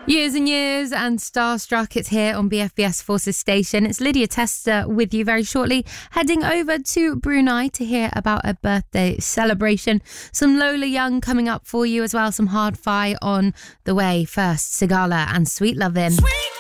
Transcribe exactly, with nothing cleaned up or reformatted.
Years and years and Starstruck. It's here on B F B S Forces Station. It's Lydia Tester with you very shortly, heading over to Brunei to hear about a birthday celebration. Some Lola Young coming up for you as well. Some hard fi on the way. First, Sigala and Sweet Lovin'. Sweet.